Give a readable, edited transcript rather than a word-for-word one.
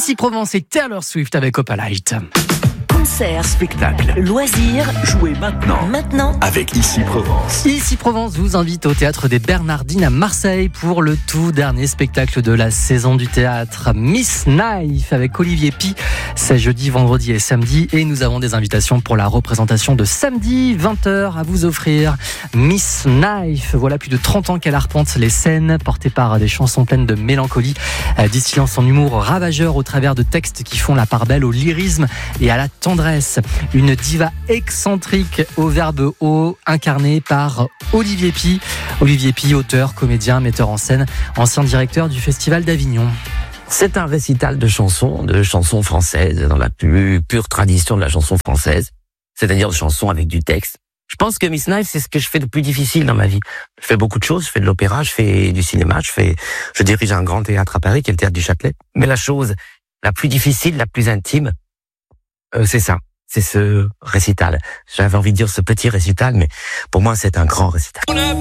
Ici Provence et Taylor Swift avec Opalite. Concert, spectacle, loisirs, jouez maintenant avec Ici Provence. Ici Provence vous invite au Théâtre des Bernardines à Marseille pour le tout dernier spectacle de la saison du théâtre, Miss Knife avec Olivier Py. C'est jeudi, vendredi et samedi et nous avons des invitations pour la représentation de samedi 20h à vous offrir. Miss Knife, voilà plus de 30 ans qu'elle arpente les scènes, portée par des chansons pleines de mélancolie, distillant son humour ravageur au travers de textes qui font la part belle au lyrisme et à la tendresse. Une diva excentrique au verbe haut, incarnée par Olivier Py. Olivier Py, auteur, comédien, metteur en scène, ancien directeur du Festival d'Avignon. C'est un récital de chansons françaises, dans la plus pure tradition de la chanson française, c'est-à-dire de chansons avec du texte. Je pense que Miss Knife, c'est ce que je fais de plus difficile dans ma vie. Je fais beaucoup de choses, je fais de l'opéra, je fais du cinéma, je dirige un grand théâtre à Paris, qui est le Théâtre du Châtelet. Mais la chose la plus difficile, la plus intime, c'est ça. C'est ce récital. J'avais envie de dire ce petit récital, mais pour moi, c'est un grand récital.